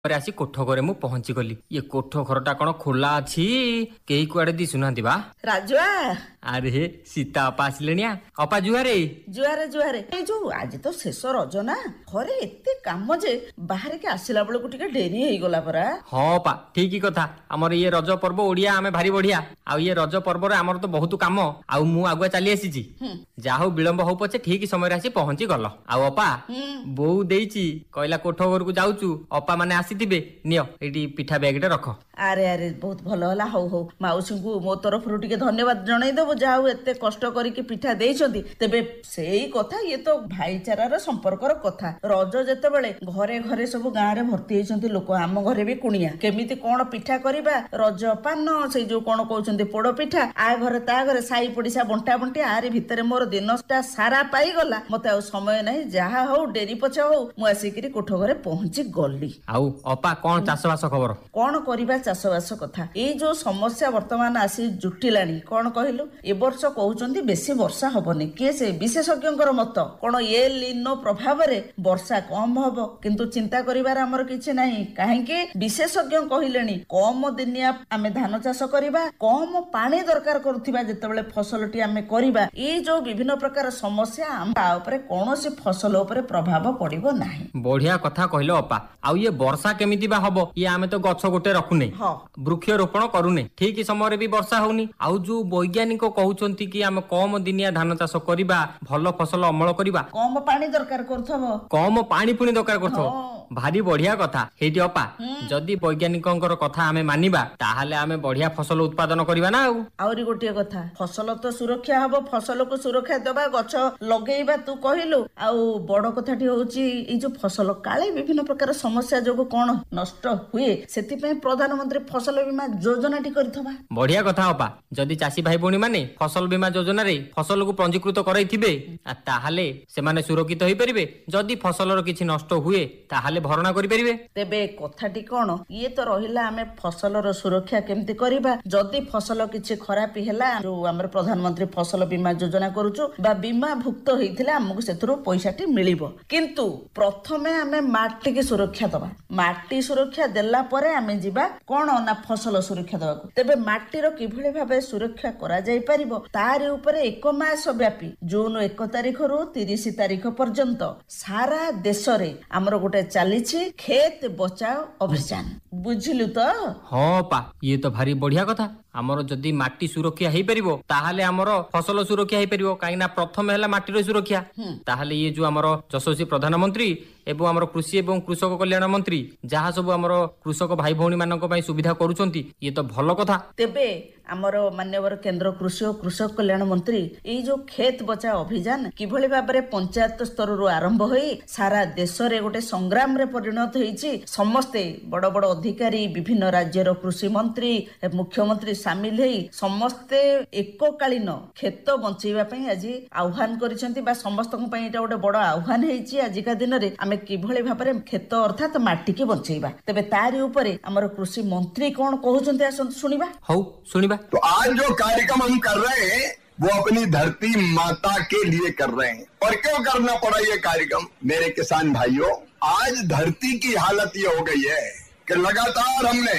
आसी कोठ घरे मु पहुंची गली। ये कोठ घरटा कौन खोला अछि केही कुआडे दिसुनांती बा। राजुआ अरे सीता अपा आसिलेनिया अपा जुहारे जुआरे जुआरे ए जो आज तो शेष रज ना घरे एते काम जे बाहर के आसिला बेलू टिके डेरी हो गला परा। हाँ पा ठीक कथा। आमर ये रज पर्व ओडिया आमे भारी बढ़िया। आ ये रज पर्व रे आमर तो बहुत काम आउ मु आगुआ चली आसीची। जाहु विलंब हो पछे ठीक समय आसी पहुंची गल। आउ अपा बो देइची कहला कोठ घर को जाउचू अपा माने आसीथिबे नियो एटी पिठा बैग रे रख। अरे अरे बहुत भल होला। हौ हौ माउसी को मो तरफ रु टिके धन्यवाद जणाई देबो जाऊ एते कष्ट करिके पिठा देइछंती। तेबे सेही कथा ये तो भाईचारार संपर्कर कथा। रज जेते बेले घरे घरे सब गाँ रे भर्ती हेछंती लोक। आम घरे भी कुणिया केमिति कोन पिठा करिबा रज पान से जो कोन कहउछंती पोड़ पिठा आ घरे ता घरे साई पडिसा बंटा बंटी आरे भितरे मोर दिनटा सारा पाई गला। मते आ समय नाही जहा हो डेरी पछा हो मु आसीकरी कोठ घरे पहुंची गली। आउ अपा कोन चाषबास खबर कोन करिबा चाषबास कथा। ए जो समस्या वर्तमान आसी जुटिलानी कोन कहिलु ए वर्ष कहउछंती बेसी वर्षा हबनी। के से विशेषज्ञଙ୍କର मत कोन ए लिनो प्रभाव रे वर्षा कम हबो किंतु चिंता करिवार हमर किछि नाही। काहे के विशेषज्ञ कहिलेनी कम दिनिया आमे धान चाष करिबा कम पानी दरकार करथिबा जेतेबेले फसलटी आमे करिबा ए जो विभिन्न प्रकार समस्या हम ता ऊपर कोनोसी फसल ऊपर प्रभाव पड़िबो नाही। बढ़िया कथा कहलो अपा। आउ ये वर्षा केमिति बा हबो ये आमे तो गछ गोटे रखुने वृक्षरोपण करूने ठीक समय भी वर्षा होनी। आउ जो वैज्ञानिक कहउचंती कि आमे कम दिनिया धान चाष करिबा भल फसल अमल करिबा कम पानी दरकार करथबो कम पानी पुणी दरकार करथबो। भारी बढ़िया कथा हेटी अपा। जदि वैज्ञानिकंकर कथा आमे मानिबा ताहाले आमे बढ़िया फसल उत्पादन करिबा ना। आउरी गोटिए कथा फसल तो सुरक्षा हबो। फसल को सुरक्षा देबा गछ लगेइबा तू कहिलु। आउ बड़ कथाटी होउची ए जो फसल काले विभिन्न प्रकार समस्या जोगो कोन नष्ट हुए सेति पे प्रधानमंत्री फसल बीमा योजना टी करथबा। बढ़िया कथा अपा। जदि चासी भाई भौणी माने फसल बीमा योजना रे फसल को पंजीकृत करैथिबे ताहाले से माने सुरक्षित होई परिबे। जदि फसलर किछि नष्ट हुए ताहाले भरणा करि परिबे। तेबे कथाटी कोन ये तो रहिला आमे फसलर सुरक्षा केमति करिबा। जदि फसल किछि खराब हैला जो हमर प्रधानमंत्री फसल बीमा योजना करूछु बा बीमा भुक्त होइथिला हमकु सेथरो पैसाटी मिलिबो। किंतु प्रथमे आमे माटी के सुरक्षा दबा। माटी सुरक्षा देला परे आमे जिबा कोन ना फसल सुरक्षा दबाकू। तेबे माटीर किभଳି भाबे सुरक्षा करा जाई परिबो तारि ऊपर एक मास व्यापी जून 1 तारिख रु 30 तारिख पर्यंत सारा देश रे हमर गोटे चालीछि खेत बचाओ अभियान। बुझिलु तो? हाँ पा ये तो भारी बढ़िया कथा। आमर जदि माटी सुरक्षा हेई परिबो ताहाले आमर फसल सुरक्षा हेई परिबो। काई ना प्रथम हैला माटीर सुरक्षा। ताहाले ये जो आमर यशस्वी प्रधानमंत्री एवं आमर कृषि एवं कृषक कल्याण मंत्री जहाँ सब आमर कृषक भाई भौणी मानक पई सुविधा करूचंती ये तो भलो कथा। तेबे आमर मान्यवर केंद्र कृषि और कृषक कल्याण मंत्री ए जो खेत बचाओ अभियान किभଳି भाबरे पंचायत स्तर रु आरंभ होई सारा देश रे गोटे संग्राम रे परिणत होईची। समस्ते बड़ बड़ अधिकारी विभिन्न राज्यर कृषि मंत्री मुख्यमंत्री सामिल हेई समस्ते एककालीन खेत बंचैबा पई आज आह्वान करिसेंती बा समस्त पई एटा गोटे बड़ आह्वान हेईची। आजिका दिन रे आमे किभଳି भाबरे खेत अर्थात माटी के बंचैबा। तेबे तारि ऊपरे हमर कृषि मंत्री कोन कहउचंती आसन सुनिबा। हौ सुनिबा। तो आज जो कार्यक्रम हम कर रहे हैं वो अपनी धरती माता के लिए कर रहे हैं। और क्यों करना पड़ा ये कार्यक्रम मेरे किसान भाइयों? आज धरती की हालत ये हो गई है कि लगातार हमने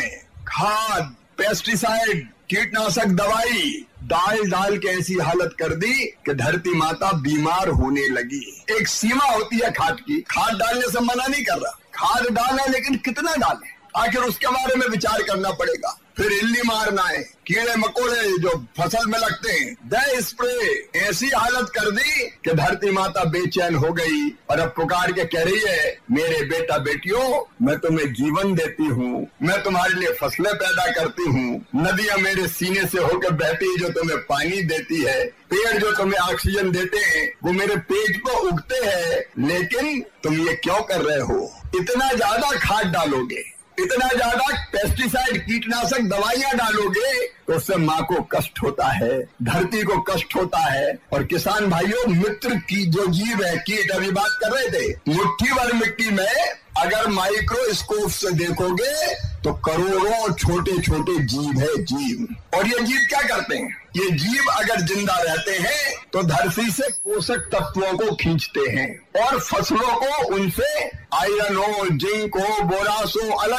खाद पेस्टिसाइड कीटनाशक दवाई डाल के ऐसी हालत कर दी कि धरती माता बीमार होने लगी। एक सीमा होती है खाद की। खाद डालने से मना नहीं कर रहा, खाद डालना, लेकिन कितना डालें आखिर उसके बारे में विचार करना पड़ेगा। फिर इल्ली मारना है, कीड़े मकोड़े जो फसल में लगते हैं, दे स्प्रे। ऐसी हालत कर दी कि धरती माता बेचैन हो गई और अब पुकार के कह रही है मेरे बेटा बेटियों मैं तुम्हें जीवन देती हूँ, मैं तुम्हारे लिए फसलें पैदा करती हूँ, नदियां मेरे सीने से होकर बहती जो तुम्हें पानी देती है, पेड़ जो तुम्हें ऑक्सीजन देते हैं वो मेरे पेट पर उगते हैं, लेकिन तुम ये क्यों कर रहे हो? इतना ज्यादा खाद डालोगे, इतना ज्यादा पेस्टिसाइड कीटनाशक दवाइयां डालोगे तो उससे माँ को कष्ट होता है, धरती को कष्ट होता है। और किसान भाइयों मित्र की जो जीव है, कीट अभी बात कर रहे थे, मुट्ठी भर मिट्टी में अगर माइक्रोस्कोप से देखोगे तो करोड़ों छोटे छोटे जीव है, जीव। और ये जीव क्या करते हैं? ये जीव अगर जिंदा रहते हैं तो धरती से पोषक तत्वों को खींचते हैं और फसलों को उनसे आयरन हो, जिंक हो, बोरास हो अलग